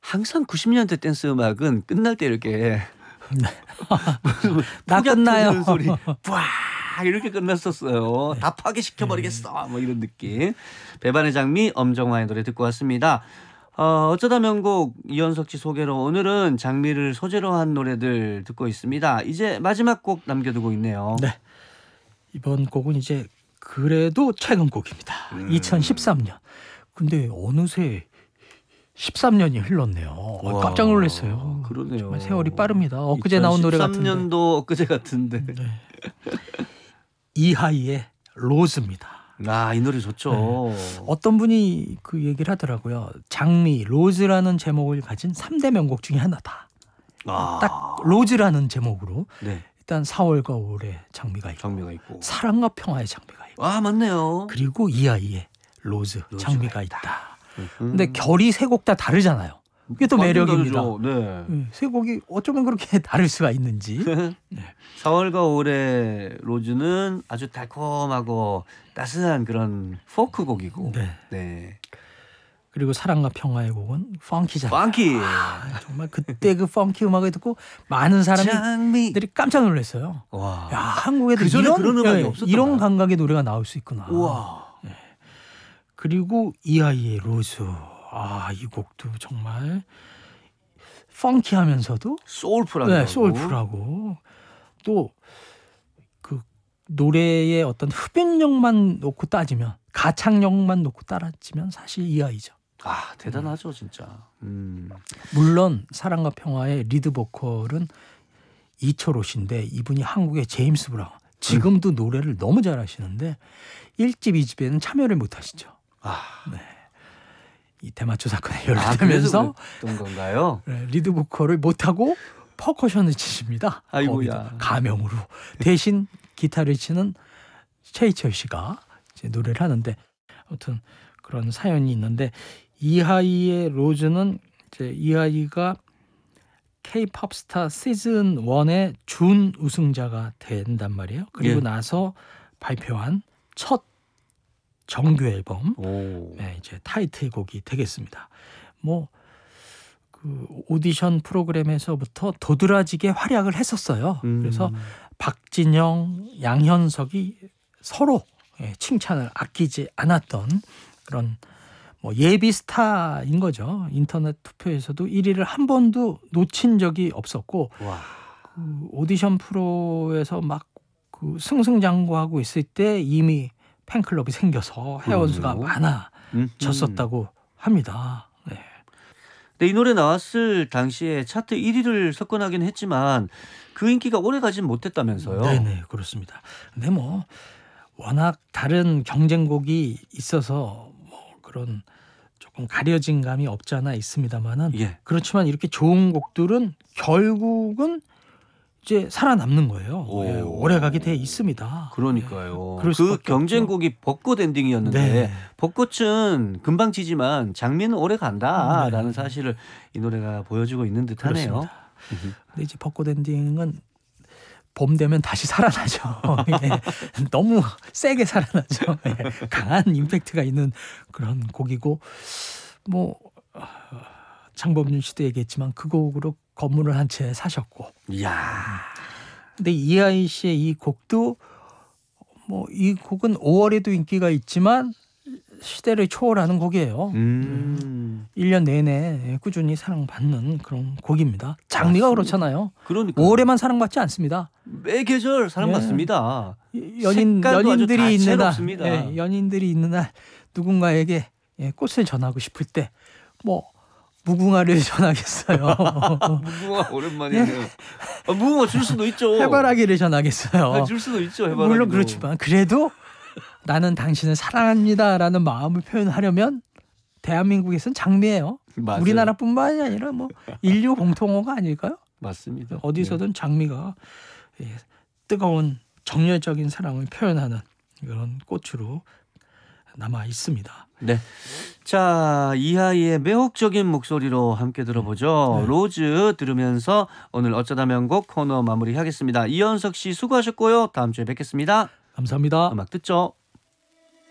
항상 90년대 댄스 음악은 끝날 때 이렇게 나 끝나요 소리 와 이렇게 끝났었어요. 다 파괴시켜버리겠어 뭐 이런 느낌. 배반의 장미 엄정화의 노래 듣고 왔습니다. 어쩌다 명곡 이현석 씨 소개로 오늘은 장미를 소재로 한 노래들 듣고 있습니다. 이제 마지막 곡 남겨두고 있네요. 네, 이번 곡은 이제 그래도 최근 곡입니다. 2013년. 근데 어느새 13년이 흘렀네요. 깜짝 놀랐어요. 그러네요. 정말 세월이 빠릅니다. 엊그제 나온 노래 같은데. 13년도 엊그제 같은데. 네. 이하이의 로즈입니다. 이 노래 좋죠. 네. 어떤 분이 그 얘기를 하더라고요. 장미, 로즈라는 제목을 가진 3대 명곡 중에 하나다. 딱 로즈라는 제목으로 네. 일단 4월과 5월의 장미가 있고 사랑과 평화의 장미가 있고 맞네요. 그리고 이하이의 로즈가 장미가 있다. 근데 음. 결이 세 곡 다 다르잖아요. 그게 또 매력입니다. 네. 세 곡이 어쩌면 그렇게 다를 수가 있는지. 네. 4월과 5월의 로즈는 아주 달콤하고 따스한 그런 포크 곡이고. 네. 네. 그리고 사랑과 평화의 곡은 펑키잖아요. 펑키. 정말 그때 그 펑키 음악을 듣고 많은 사람들이 깜짝 놀랐어요. 와. 야, 한국에도 그전에 그런 음악이 없었던 이런 거야. 감각의 노래가 나올 수 있구나. 우와. 네. 그리고 이하이의 로즈. 이 곡도 정말 펑키하면서도 소울풀하고. 네, 소울풀하고 또 그 노래의 어떤 흡연력만 놓고 따지면 가창력만 놓고 따지면 사실 이하이죠. 대단하죠 진짜. 물론 사랑과 평화의 리드 보컬은 이철호 씨인데 이분이 한국의 제임스 브라운. 지금도 노래를 너무 잘하시는데 1집, 2집에는 참여를 못하시죠. 네. 이 대마초 사건에 연루되면서 그랬던 건가요? 리드 보컬을 못하고 퍼커션을 치십니다. 아이고야. 가명으로. 대신 기타를 치는 최희철 씨가 이제 노래를 하는데 아무튼 그런 사연이 있는데 이하이의 로즈는 이제 이하이가 K-팝 스타 시즌 1의 준 우승자가 된단 말이에요. 그리고 나서 발표한 첫 정규 앨범 이제 타이틀곡이 되겠습니다. 그 오디션 프로그램에서부터 도드라지게 활약을 했었어요. 그래서 박진영, 양현석이 서로 칭찬을 아끼지 않았던 그런 예비 스타인 거죠. 인터넷 투표에서도 1위를 한 번도 놓친 적이 없었고 그 오디션 프로에서 막 그 승승장구하고 있을 때 이미 팬클럽이 생겨서 회원수가 많아졌었다고 합니다. 네. 근데 이 노래 나왔을 당시에 차트 1위를 석권하긴 했지만 그 인기가 오래 가진 못했다면서요? 네네 그렇습니다. 근데 워낙 다른 경쟁곡이 있어서 그런 조금 가려진 감이 없지 않아 있습니다만은 그렇지만 이렇게 좋은 곡들은 결국은 이제 살아남는 거예요. 오래 가게 돼 있습니다. 그러니까요. 그 경쟁곡이 벚꽃 엔딩이었는데 벚꽃은 금방 지지만 장미는 오래 간다라는 사실을 이 노래가 보여주고 있는 듯하네요. 근데 이제 벚꽃 엔딩은 봄 되면 다시 살아나죠. 너무 세게 살아나죠. 강한 임팩트가 있는 그런 곡이고 장범준 씨도 얘기했지만 그 곡으로 건물을 한 채 사셨고. 이야. 근데 이하이 씨의 이 곡도 이 곡은 5월에도 인기가 있지만 시대를 초월하는 곡이에요. 1년 내내 꾸준히 사랑받는 그런 곡입니다. 장미가 그렇잖아요. 그러니까 5월에만 사랑받지 않습니다. 매 계절 사랑받습니다. 연인들이 있는 날, 연인들이 있는 날 누군가에게 꽃을 전하고 싶을 때 무궁화를 전하겠어요. 무궁화 오랜만이네요. 무궁화 줄 수도 있죠. 해바라기를 전하겠어요. 줄 수도 있죠. 해바라기도. 물론 그렇지만 그래도 나는 당신을 사랑합니다라는 마음을 표현하려면 대한민국에서는 장미예요. 맞아요. 우리나라뿐만이 아니라 인류 공통어가 아닐까요? 맞습니다. 어디서든 장미가 뜨거운 정열적인 사랑을 표현하는 그런 꽃으로 남아 있습니다. 네. 자, 이하이의 매혹적인 목소리로 함께 들어보죠. 로즈 들으면서 오늘 어쩌다 명곡 코너 마무리하겠습니다. 이현석 씨 수고하셨고요. 다음 주에 뵙겠습니다. 감사합니다. 음악 듣죠.